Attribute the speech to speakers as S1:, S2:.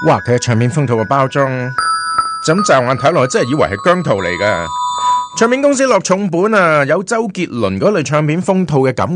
S1: 哇！佢係唱片封套嘅包裝，就咁驟眼睇落，真係以為係姜濤嚟噶。唱片公司落重本啊，有周杰倫嗰類唱片封套嘅感